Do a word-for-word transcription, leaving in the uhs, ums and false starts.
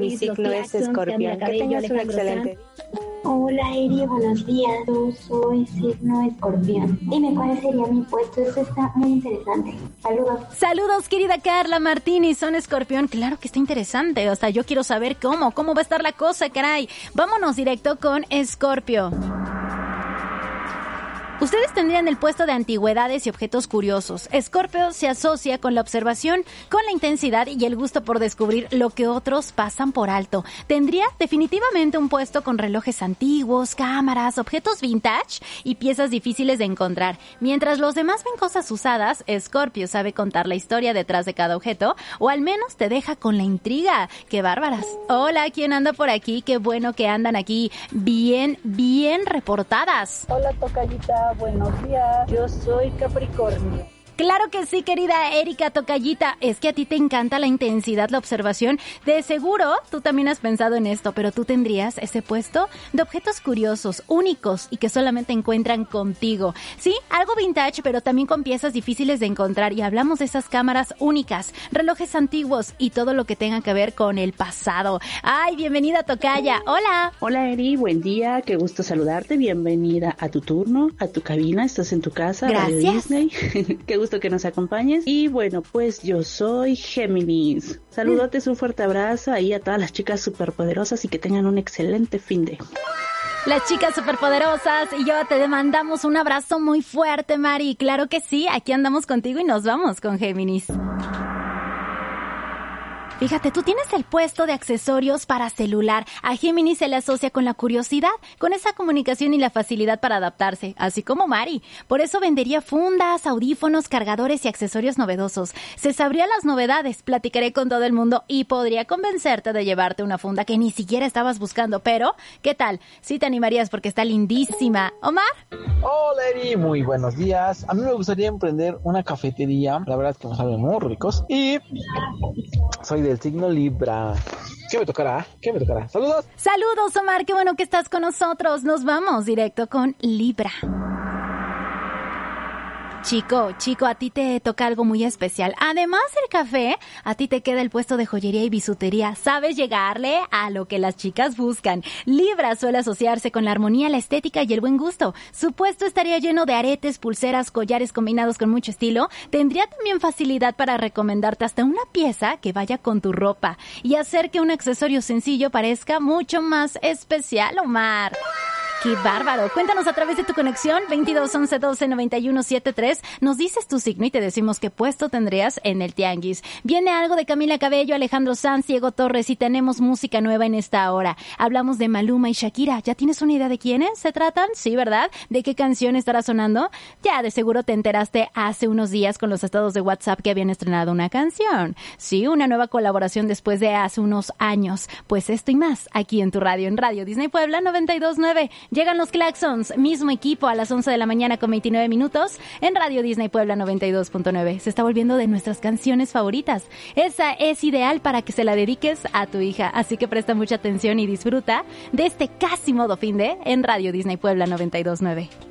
Mi signo es Escorpión. Que tengas un excelente día. Hola Eri, buenos días. Yo soy signo Escorpión. Dime cuál sería mi puesto. Esto está muy interesante. Saludos. Saludos, querida Carla Martínez. Son Escorpión. Claro que está interesante. O sea, yo quiero saber cómo, cómo va a estar la cosa, caray. Vámonos directo con Escorpio. Ustedes tendrían el puesto de antigüedades y objetos curiosos. Escorpio se asocia con la observación, con la intensidad y el gusto por descubrir lo que otros pasan por alto. Tendría definitivamente un puesto con relojes antiguos, cámaras, objetos vintage y piezas difíciles de encontrar. Mientras los demás ven cosas usadas, Escorpio sabe contar la historia detrás de cada objeto, o al menos te deja con la intriga. ¡Qué bárbaras! Hola, ¿quién anda por aquí? Qué bueno que andan aquí bien, bien reportadas. Hola, tocallita. Buenos días, yo soy Capricornio. Claro que sí, querida Erika Tocallita. Es que a ti te encanta la intensidad, la observación. De seguro, tú también has pensado en esto, pero tú tendrías ese puesto de objetos curiosos, únicos y que solamente encuentran contigo. Sí, algo vintage, pero también con piezas difíciles de encontrar. Y hablamos de esas cámaras únicas, relojes antiguos y todo lo que tenga que ver con el pasado. ¡Ay, bienvenida, Tocaya! ¡Hola! Hola, Eri. Buen día. Qué gusto saludarte. Bienvenida a tu turno, a tu cabina. Estás en tu casa. Gracias. Radio Disney. Qué gusto que nos acompañes. Y bueno, pues yo soy Géminis. Saludotes, un fuerte abrazo ahí a todas las chicas superpoderosas y que tengan un excelente fin de... Las chicas superpoderosas y yo te demandamos un abrazo muy fuerte, Mari. Claro que sí, aquí andamos contigo y nos vamos con Géminis. Fíjate, tú tienes el puesto de accesorios para celular. A Géminis se le asocia con la curiosidad, con esa comunicación y la facilidad para adaptarse, así como Mari. Por eso vendería fundas, audífonos, cargadores y accesorios novedosos. Se sabría las novedades, platicaré con todo el mundo y podría convencerte de llevarte una funda que ni siquiera estabas buscando. Pero, ¿qué tal? Sí te animarías porque está lindísima. ¿Omar? Hola, Eri, muy buenos días. A mí me gustaría emprender una cafetería. La verdad es que me salen muy ricos. Y soy de del signo Libra. ¿Qué me tocará? ¿Qué me tocará? ¡Saludos! ¡Saludos, Omar! ¡Qué bueno que estás con nosotros! Nos vamos directo con Libra. Chico, chico, a ti te toca algo muy especial. Además del café, a ti te queda el puesto de joyería y bisutería. Sabes llegarle a lo que las chicas buscan. Libra suele asociarse con la armonía, la estética y el buen gusto. Su puesto estaría lleno de aretes, pulseras, collares combinados con mucho estilo. Tendría también facilidad para recomendarte hasta una pieza que vaya con tu ropa y hacer que un accesorio sencillo parezca mucho más especial, Omar. ¡Qué bárbaro! Cuéntanos a través de tu conexión veintidós once doce noventa y uno setenta y tres. Nos dices tu signo y te decimos qué puesto tendrías en el tianguis. Viene algo de Camila Cabello, Alejandro Sanz, Diego Torres y tenemos música nueva en esta hora. Hablamos de Maluma y Shakira. ¿Ya tienes una idea de quiénes se tratan? Sí, ¿verdad? ¿De qué canción estará sonando? Ya de seguro te enteraste hace unos días con los estados de WhatsApp que habían estrenado una canción. Sí, una nueva colaboración después de hace unos años. Pues esto y más aquí en tu radio, en Radio Disney Puebla noventa y dos punto nueve. Llegan los Claxons, mismo equipo a las once de la mañana con veintinueve minutos en Radio Disney Puebla noventa y dos punto nueve. Se está volviendo de nuestras canciones favoritas. Esa es ideal para que se la dediques a tu hija, así que presta mucha atención y disfruta de este casi modo fin de en Radio Disney Puebla noventa y dos punto nueve.